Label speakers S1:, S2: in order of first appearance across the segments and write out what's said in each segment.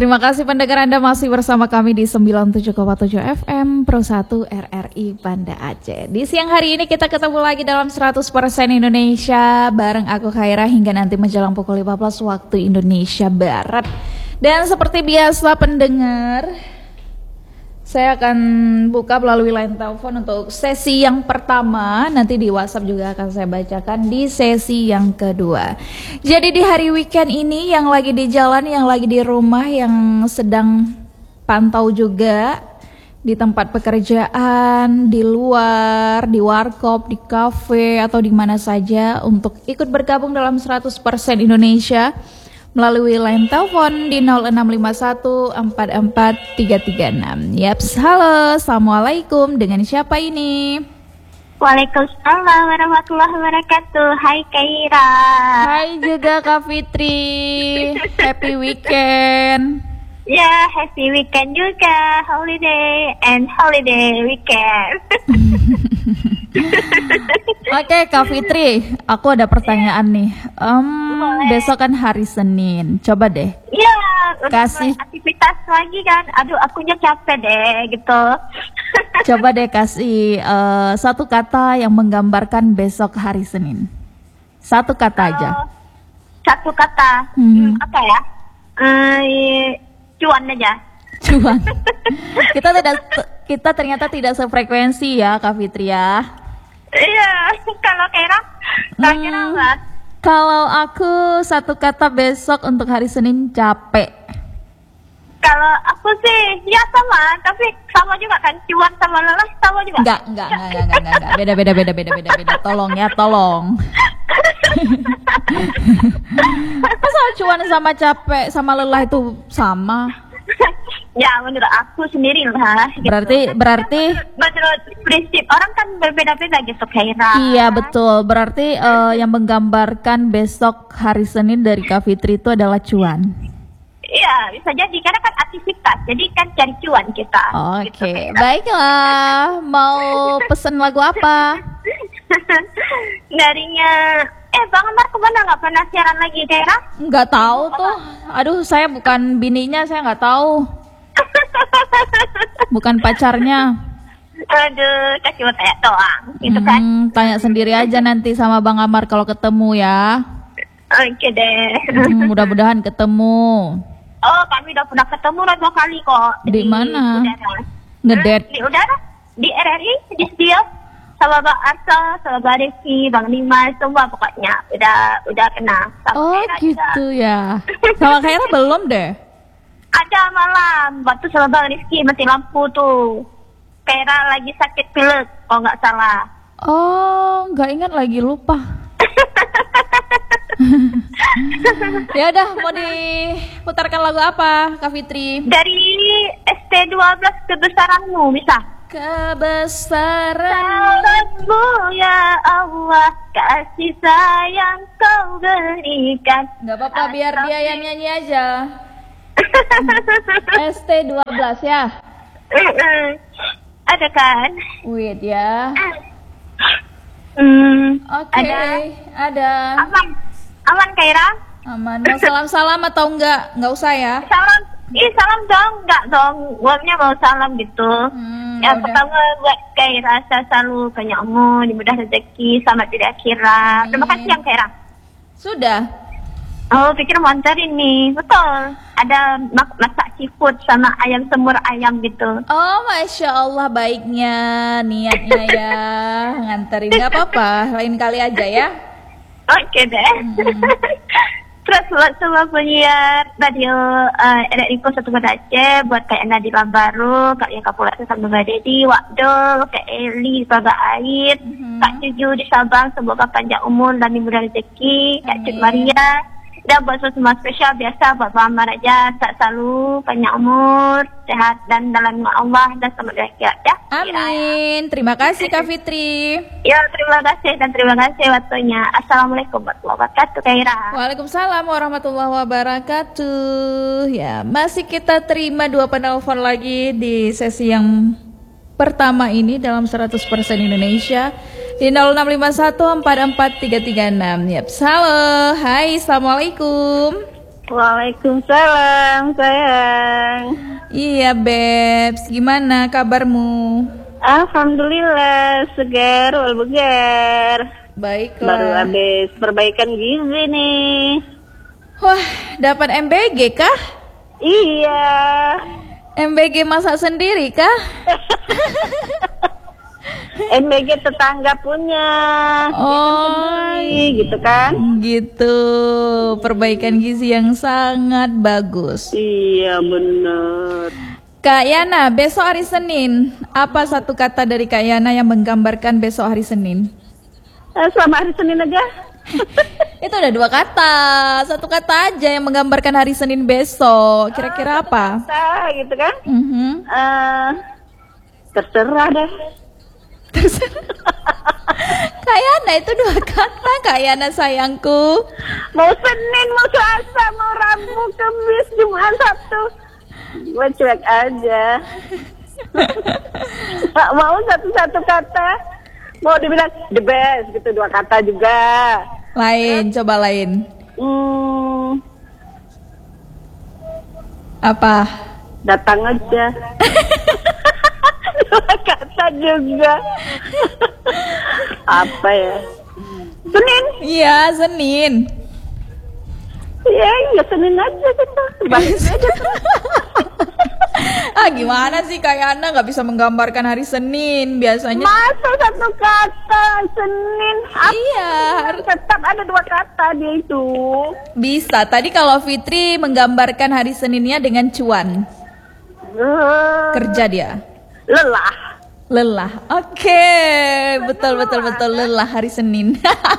S1: Terima kasih pendengar Anda masih bersama kami di 97,7 FM Pro 1 RRI Banda Aceh. Di siang hari ini kita ketemu lagi dalam 100% Indonesia bareng aku Khaira hingga nanti menjelang pukul 15 waktu Indonesia Barat. Dan seperti biasa pendengar, saya akan buka melalui line telepon untuk sesi yang pertama. Nanti di WhatsApp juga akan saya bacakan di sesi yang kedua. Jadi di hari weekend ini yang lagi di jalan, yang lagi di rumah, yang sedang pantau juga di tempat pekerjaan, di luar, di warkop, di kafe atau di mana saja untuk ikut bergabung dalam 100% Indonesia melalui line telepon di 0651 44 336. Yaps, halo, assalamualaikum. Dengan siapa ini?
S2: Waalaikumsalam warahmatullahi wabarakatuh. Hai Khaira.
S1: Hai juga Kak Fitri. Happy weekend.
S2: Ya, happy weekend juga. Holiday and holiday weekend.
S1: Oke Kak Fitri, aku ada pertanyaan nih. Besok kan hari Senin. Coba deh.
S2: Iya,
S1: kasih
S2: aktivitas lagi kan. Aduh, akunya capek deh gitu.
S1: Coba deh kasih satu kata yang menggambarkan besok hari Senin. Satu kata aja.
S2: Satu kata. Apa ya? Cuan aja.
S1: Cuan. Kita ternyata tidak sefrekuensi ya Kak Fitri ya.
S2: Iya, kalau Khaira apa?
S1: Kalau aku satu kata besok untuk hari Senin capek.
S2: Kalau aku sih ya sama, tapi sama juga kan, cuan sama lelah sama juga.
S1: Enggak. Beda. Tolong ya, tolong. Masa cuan sama capek sama lelah itu sama?
S2: Ya menurut aku sendiri lah gitu.
S1: Berarti
S2: menurut prinsip orang kan berbeda-beda gitu Khaira.
S1: Iya betul. Berarti yang menggambarkan besok hari Senin dari Kak Fitri itu adalah cuan.
S2: Iya, bisa jadi karena kan aktivitas. Jadi kan cari cuan kita.
S1: Oke, gitu, baiklah. Mau pesen lagu apa?
S2: Darinya Bang Amar kemana, nggak pernah siaran lagi Khaira?
S1: Nggak tahu tuh. Aduh, saya bukan bininya, saya nggak tahu. Bukan pacarnya.
S2: Aduh, kasih buat tanya doang, gitu kan?
S1: Tanya sendiri aja nanti sama Bang Amar kalau ketemu ya.
S2: Oke deh.
S1: Mudah-mudahan ketemu.
S2: Oh, kami udah pernah ketemu 2 kali kok.
S1: Di mana? Ngedet.
S2: Di udara? Di RRI, di studio. Sama Bang Arso, sama Bang Rizky, Bang Dimas, semua pokoknya udah kenal.
S1: Oh gitu ya. Sama Khaira belum deh.
S2: Ada malam, waktu sama Bang Rizky mati lampu tuh. Khaira lagi sakit pilek, kalau nggak salah.
S1: Oh, nggak ingat lagi, lupa. Ya udah, mau diputarkan lagu apa, Kak Fitri?
S2: Dari ST12 Kebesaranmu, bisa?
S1: Kebesaranmu
S2: ya Allah, kasih sayang kau berikan.
S1: Nggak apa-apa, biar dia yang nyanyi aja. ST12 ya?
S2: Ada kan?
S1: Wait ya. Oke, ada.
S2: Aman Khaira?
S1: Aman. Mau salam-salam atau enggak? Enggak usah ya.
S2: Salam dong, enggak dong. Uangnya mau salam gitu. Yang pertama buat Khaira, selalu banyak umur, dimudah rezeki, selamat di akhirat. Terima kasih yang Khaira.
S1: Sudah.
S2: Oh, pikir mau antarin nih. Betul. Ada masak seafood sama ayam semur ayam gitu.
S1: Oh, Masya Allah, baiknya niatnya ya. Nganterin, gak apa-apa. Lain kali aja ya.
S2: Oke deh. Terus buat semua penyiar radio RRI Pro 1 Banda Aceh, buat Kak Nadila Baru, Kak Yang Kapula sama Mbak Dedi, Wakdol, Kak Eli, Baga Air, Kak Cuju di Sabang, semoga panjang umur dan dimudah rezeki, Kak Cik Maria. Dan buat semua spesial biasa buat Bang Amar aja, selalu panjang umur, sehat dan dalam nama Allah dan selamat akhirat ya.
S1: Amin. Terima kasih Kak Fitri.
S2: Ya, terima kasih dan terima kasih waktunya. Assalamualaikum warahmatullahi wabarakatuh Khaira.
S1: Waalaikumsalam warahmatullahi wabarakatuh. Ya, masih kita terima 2 penelpon lagi di sesi yang pertama ini dalam 100% Indonesia. Di 0651 44 336. Yap. Halo, hai, assalamualaikum.
S2: Waalaikumsalam, sayang.
S1: Iya, Bebs. Gimana kabarmu?
S2: Alhamdulillah, segar wal bugar.
S1: Baiklah.
S2: Baru habis perbaikan gizi nih.
S1: Wah, dapat MBG kah?
S2: Iya.
S1: MBG masak sendiri kah?
S2: MBG tetangga punya.
S1: Oh,
S2: gitu kan?
S1: gitu. Perbaikan gizi yang sangat bagus.
S2: Iya, bener.
S1: Kak Yana, besok hari Senin. Apa satu kata dari Kak Yana yang menggambarkan besok hari Senin?
S2: Selama hari Senin aja.
S1: Itu udah 2 kata. Satu kata aja yang menggambarkan hari Senin besok. Kira-kira apa?
S2: Kata, gitu kan?
S1: Mhm.
S2: Terserah deh.
S1: Kak Yana itu 2 kata, Kak Yana sayangku.
S2: Mau Senin, mau Selasa, mau Rabu, Kamis, Jumat, Sabtu. Gue cuek aja. Gak mau satu-satu kata. Mau dibilang the best gitu, 2 kata juga.
S1: Lain, coba lain. Apa?
S2: Datang aja. 2 kata juga. Apa ya? Senin.
S1: Iya, Senin.
S2: Iya, Senin aja kita. Balik aja.
S1: Gimana sih Kak Yana nggak bisa menggambarkan hari Senin? Biasanya
S2: Masa satu kata Senin?
S1: iya,
S2: Tetap ada 2 kata dia itu.
S1: bisa. Tadi kalau Fitri menggambarkan hari Seninnya dengan cuan. Kerja dia. Lelah. Oke, betul lelah hari Senin.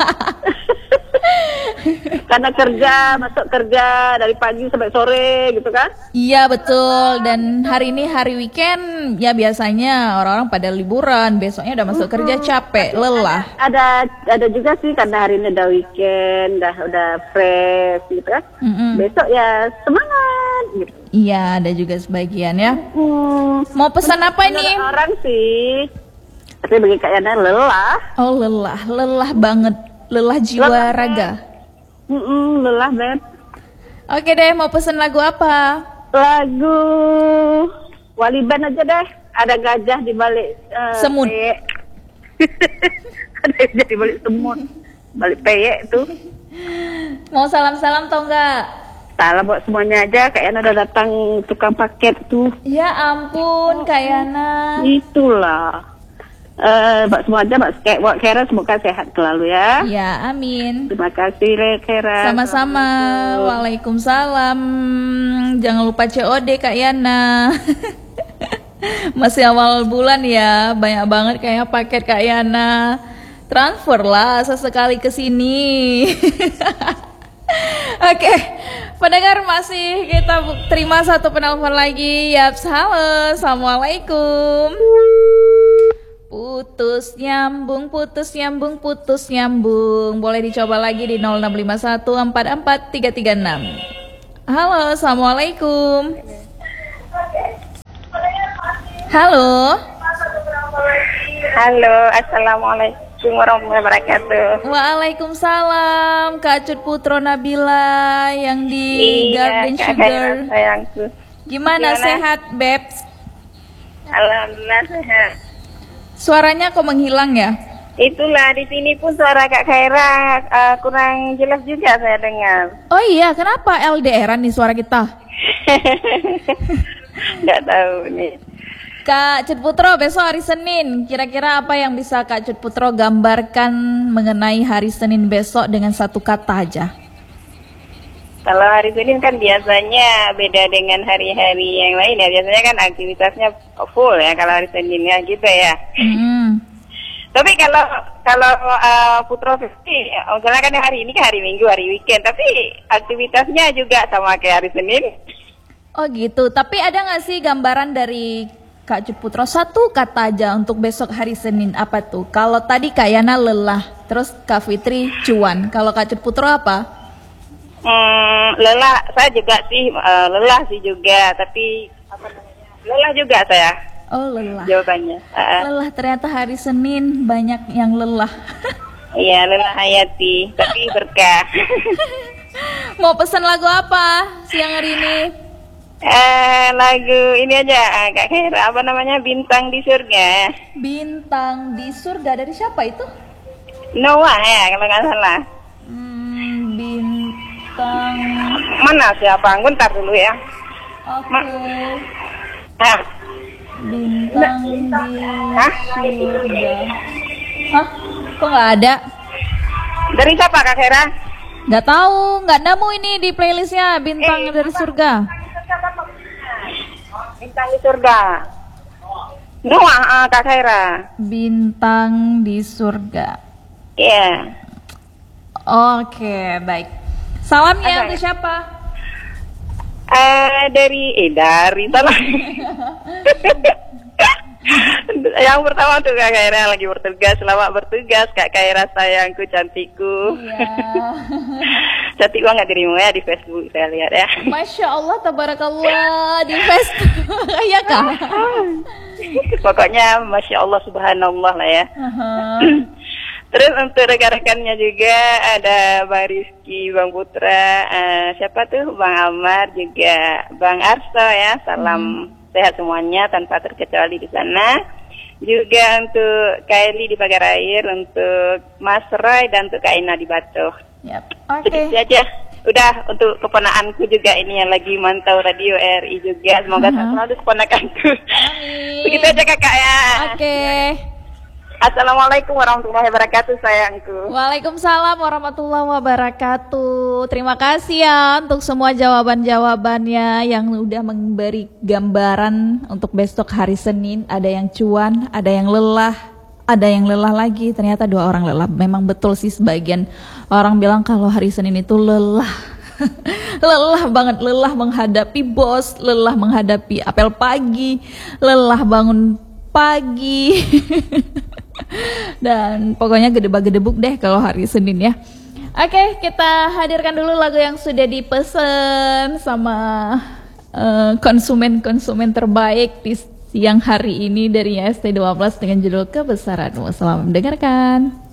S2: Karena masuk kerja dari pagi sampai sore gitu kan?
S1: Iya betul. Dan hari ini hari weekend, ya biasanya orang-orang pada liburan. Besoknya udah masuk kerja capek, lelah.
S2: Ada juga sih karena hari ini udah weekend, udah fresh gitu kan? Besok ya semangat gitu.
S1: Iya, ada juga sebagian ya. Mau pesan apa nih?
S2: Orang sih, tapi bagi Kak Yana lelah.
S1: Oh lelah banget, lelah jiwa raga.
S2: Lelah banget.
S1: Oke deh, mau pesan lagu apa?
S2: Lagu Waliban aja deh. Ada gajah di balik
S1: semut.
S2: Ada gajah di balik semut, balik peyek tuh.
S1: Mau salam-salam tau nggak?
S2: Salam buat semuanya aja. Kak Yana udah datang tukang paket tuh.
S1: Ya ampun, Kak Yana.
S2: Itulah. Buat semua aja, buat Kera semoga sehat selalu ya.
S1: Ya, amin.
S2: Terima kasih Kera.
S1: Sama-sama. Waalaikumsalam. Jangan lupa COD Kak Yana. Masih awal bulan ya, banyak banget kayaknya paket Kak Yana. Transfer lah sesekali ke sini. Oke, pendengar masih kita terima satu penelpon lagi. Yaps, halo, assalamualaikum. Putus nyambung. Boleh dicoba lagi di 0651443336. Halo, assalamualaikum. Halo,
S2: Assalamualaikum warahmatullahi wabarakatuh.
S1: Waalaikumsalam. Kak Cut Putro Nabila yang di Garden Sugar.
S2: Sayangku.
S1: Gimana sehat, Bebs?
S2: Alhamdulillah sehat.
S1: Suaranya kok menghilang ya?
S2: Itulah di sini pun suara Kak Khaira kurang jelas juga saya dengar.
S1: Oh iya, kenapa LDRan nih suara kita?
S2: Nggak tahu nih.
S1: Kak Cut Putro, besok hari Senin. Kira-kira apa yang bisa Kak Cut Putro gambarkan mengenai hari Senin besok dengan satu kata aja?
S2: Kalau hari Senin kan biasanya beda dengan hari-hari yang lain ya. Biasanya kan aktivitasnya full ya kalau hari Seninnya gitu ya. Tapi kalau Putro Fitri, misalnya kan hari ini kan hari Minggu, hari weekend, tapi aktivitasnya juga sama kayak hari Senin.
S1: Oh gitu. Tapi ada nggak sih gambaran dari Kak Cut Putro satu kata aja untuk besok hari Senin, apa tuh? Kalau tadi Kak Yana lelah, terus Kak Fitri cuan. Kalau Kak Cut Putro apa?
S2: Lelah, saya juga sih lelah sih juga, tapi apa namanya? Lelah juga saya.
S1: Oh lelah.
S2: Jawabannya.
S1: Lelah, ternyata hari Senin banyak yang lelah.
S2: Iya, lelah hayati, tapi berkah.
S1: Mau pesan lagu apa siang hari ini?
S3: Lagu ini aja Kak Khaira, apa namanya, Bintang di Surga.
S1: Bintang di Surga dari siapa itu?
S3: Noah ya kalau nggak salah.
S1: Bintang.
S3: Mana siapa? Bentar dulu ya.
S1: Oke.
S3: Hah?
S1: Bintang di
S3: Hah?
S1: Surga. Hah? Kok nggak ada?
S3: Dari siapa Kak Khaira?
S1: Nggak tahu, nggak nemu ini di playlistnya Bintang dari Surga.
S3: Bintang di Surga. Noah, Kak Khaira.
S1: Bintang di Surga.
S3: Iya.
S1: Oke, baik. Salamnya
S3: Apa
S1: untuk
S3: ya?
S1: siapa?
S3: Dari salah. Yang pertama untuk Kak Khaira lagi bertugas, selamat bertugas Kak Khaira sayangku, cantikku.
S1: Iya.
S3: Cantik banget dirimu ya di Facebook saya lihat ya.
S1: Masya Allah, tabarakallah di Facebook. Iya kak.
S3: Pokoknya Masya Allah Subhanallah lah ya. Terus untuk rekan-rekannya juga ada Bang Rizky, Bang Putra, siapa tuh, Bang Amar, juga Bang Arso ya. Salam sehat semuanya tanpa terkecuali di sana. Juga untuk Kak Eli di Pagar Air, untuk Mas Roy dan untuk Kak Ina di Batuh.
S1: Yap.
S3: Sedikit aja. Udah untuk keponakanku juga ini yang lagi mantau radio RI juga. Semoga selalu keponakanku.
S1: Amin.
S3: Begitu aja kakak ya.
S1: Oke.
S3: Assalamualaikum warahmatullahi wabarakatuh sayangku.
S1: Waalaikumsalam warahmatullahi wabarakatuh. Terima kasih ya untuk semua jawaban-jawabannya yang udah memberi gambaran untuk besok hari Senin. Ada yang cuan, ada yang lelah, ada yang lelah lagi. Ternyata 2 orang lelah. Memang betul sih, sebagian orang bilang kalau hari Senin itu lelah. Lelah banget, lelah menghadapi bos, lelah menghadapi apel pagi, lelah bangun pagi. Dan pokoknya gedebak-gedebuk deh kalau hari Senin ya. Oke, kita hadirkan dulu lagu yang sudah dipesan sama konsumen-konsumen terbaik di siang hari ini dari ST12 dengan judul Kebesaranmu. Selamat mendengarkan.